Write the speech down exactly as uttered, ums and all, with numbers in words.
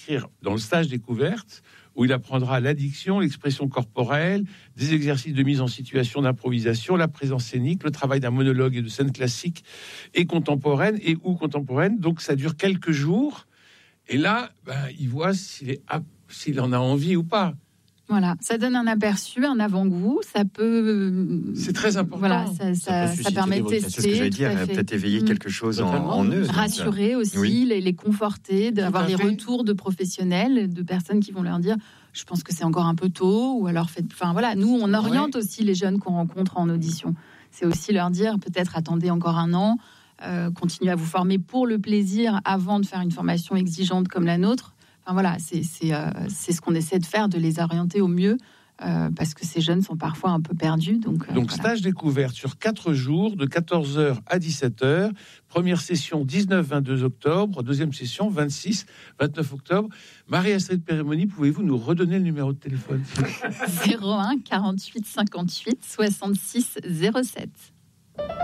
s'inscrire dans le stage découverte, où il apprendra l'addiction, l'expression corporelle, des exercices de mise en situation d'improvisation, la présence scénique, le travail d'un monologue et de scène classique et contemporaine et ou contemporaine. Donc ça dure quelques jours. Et là, ben, il voit s'il est, s'il en a envie ou pas. Voilà, ça donne un aperçu, un avant-goût, ça peut... C'est très important. Voilà, ça, ça, ça, ça permet de tester. C'est ce que j'allais dire, peut-être éveiller mmh. quelque chose en, en eux. Rassurer donc, aussi, oui. les, les conforter, d'avoir des retours de professionnels, de personnes qui vont leur dire « je pense que c'est encore un peu tôt » ou alors faites... Enfin voilà, nous, on oriente ouais. aussi les jeunes qu'on rencontre en audition. C'est aussi leur dire peut-être attendez encore un an, euh, continuez à vous former pour le plaisir avant de faire une formation exigeante comme la nôtre. Enfin, voilà, c'est, c'est, euh, c'est ce qu'on essaie de faire, de les orienter au mieux, euh, parce que ces jeunes sont parfois un peu perdus. Donc, euh, donc voilà. Stage découverte sur quatre jours, de quatorze heures à dix-sept heures. Première session dix-neuf vingt-deux octobre, deuxième session vingt-six vingt-neuf octobre. Marie-Astrid Pérémoni, pouvez-vous nous redonner le numéro de téléphone? zéro un quarante-huit cinquante-huit soixante-six zéro sept.